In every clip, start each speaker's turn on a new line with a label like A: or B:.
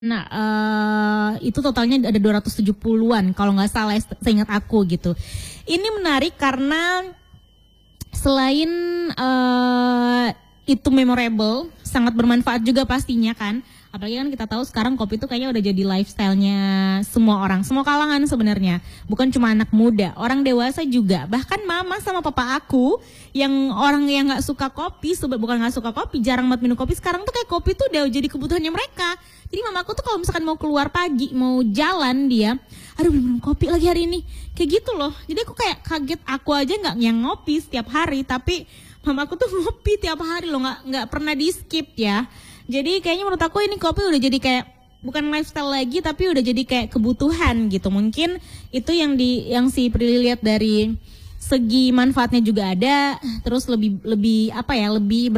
A: Nah, itu totalnya ada 270-an kalau nggak salah, seingat aku gitu. Ini menarik karena selain itu memorable, sangat bermanfaat juga pastinya kan. Apalagi kan kita tahu sekarang kopi itu kayaknya udah jadi lifestyle-nya semua orang, semua kalangan sebenarnya. Bukan cuma anak muda, orang dewasa juga. Bahkan mama sama papa aku yang orang yang nggak suka kopi, bukan nggak suka kopi, jarang banget minum kopi. Sekarang tuh kayak kopi tuh udah jadi kebutuhannya mereka. Jadi mamaku tuh kalau misalkan mau keluar pagi, mau jalan dia, aduh belum minum kopi lagi hari ini. Kayak gitu loh. Jadi aku kayak kaget, aku aja nggak yang ngopi setiap hari, tapi mamaku tuh ngopi tiap hari loh, nggak pernah di skip ya. Jadi kayaknya menurut aku ini kopi udah jadi kayak bukan lifestyle lagi, tapi udah jadi kayak kebutuhan gitu. Mungkin itu yang si Prilly lihat dari segi manfaatnya juga ada, terus lebih apa ya, lebih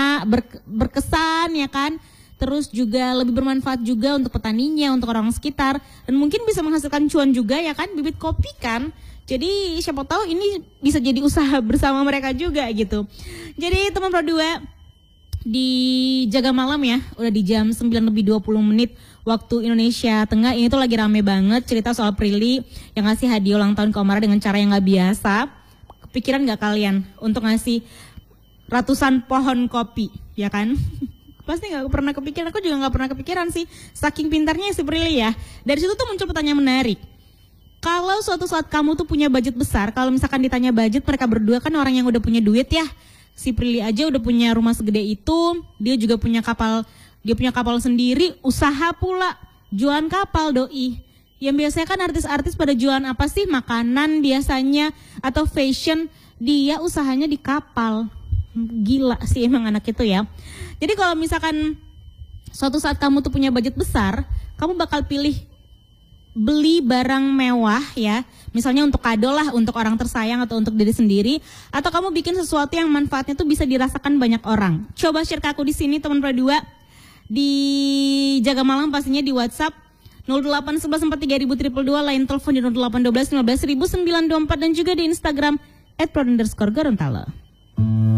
A: berkesan ya kan. Terus juga lebih bermanfaat juga untuk petaninya, untuk orang sekitar, dan mungkin bisa menghasilkan cuan juga ya kan, bibit kopi kan. Jadi siapa tahu ini bisa jadi usaha bersama mereka juga gitu. Jadi teman Pro 2 di Jaga Malam ya, udah di jam 9:20 waktu Indonesia Tengah. Ini tuh lagi rame banget cerita soal Prilly yang ngasih hadiah ulang tahun ke Omara dengan cara yang gak biasa. Kepikiran gak kalian untuk ngasih ratusan pohon kopi, ya kan? Pasti gak pernah kepikiran, aku juga gak pernah kepikiran sih. Saking pintarnya si Prilly ya. Dari situ tuh muncul pertanyaan menarik. Kalau suatu saat kamu tuh punya budget besar, kalau misalkan ditanya budget, mereka berdua kan orang yang udah punya duit ya. Si Prilly aja udah punya rumah segede itu, dia juga punya kapal, sendiri, usaha pula, jualan kapal doi. Yang biasanya kan artis-artis pada jualan apa sih? Makanan biasanya atau fashion, dia usahanya di kapal. Gila sih emang anak itu ya. Jadi kalau misalkan suatu saat kamu tuh punya budget besar, kamu bakal pilih beli barang mewah ya, misalnya untuk kado lah, untuk orang tersayang atau untuk diri sendiri, atau kamu bikin sesuatu yang manfaatnya tuh bisa dirasakan banyak orang. Coba share ke aku di sini teman Pro 2 di Jaga Malam, pastinya di WhatsApp 08114322, lain telepon di 0812 15 924, dan juga di Instagram @pro_gorontalo.